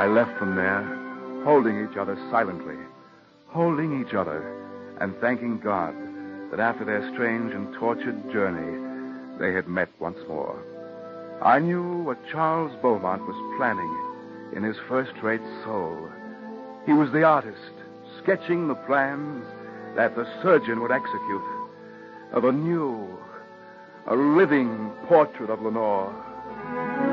I left them there, holding each other silently, holding each other and thanking God that after their strange and tortured journey, they had met once more. I knew what Charles Beaumont was planning in his first-rate soul. He was the artist, sketching the plans that the surgeon would execute of a living portrait of Lenore.